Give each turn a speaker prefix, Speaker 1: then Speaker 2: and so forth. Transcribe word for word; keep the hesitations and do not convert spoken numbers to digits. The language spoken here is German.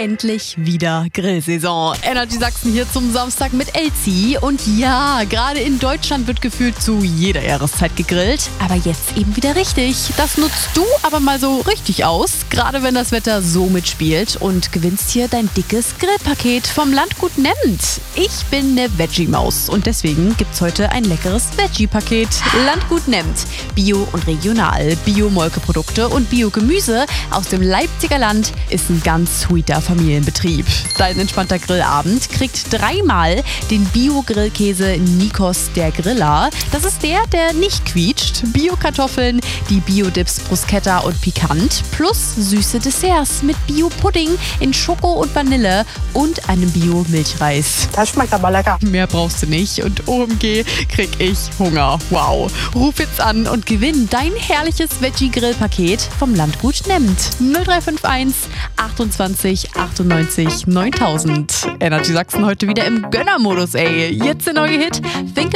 Speaker 1: endlich wieder Grillsaison. Energy Sachsen hier zum Samstag mit Elsie. Und ja, gerade in Deutschland wird gefühlt zu jeder Jahreszeit gegrillt. Aber jetzt eben wieder richtig. Das nutzt du aber mal so richtig aus. Gerade wenn das Wetter so mitspielt. Und gewinnst hier dein dickes Grillpaket vom Landgut Nemmt. Ich bin eine Veggie-Maus. Und deswegen gibt's heute ein leckeres Veggie-Paket. Landgut Nemmt. Bio und regional. Bio-Molkeprodukte und Bio-Gemüse aus dem Leipziger Land ist ein ganz sweeter Familienbetrieb. Dein entspannter Grillabend kriegt dreimal den Bio-Grillkäse Nikos der Griller. Das ist der, der nicht quietscht. Bio-Kartoffeln, die Bio-Dips Bruschetta und Pikant plus süße Desserts mit Bio-Pudding in Schoko und Vanille und einem Bio-Milchreis.
Speaker 2: Das schmeckt aber lecker.
Speaker 1: Mehr brauchst du nicht und O M G krieg ich Hunger. Wow. Ruf jetzt an und gewinn dein herrliches Veggie-Grill-Paket vom Landgut Nemmt. null drei fünf eins achtundzwanzig achtundneunzig neuntausend. Energy Sachsen heute wieder im Gönnermodus, ey. Jetzt der neue Hit. Think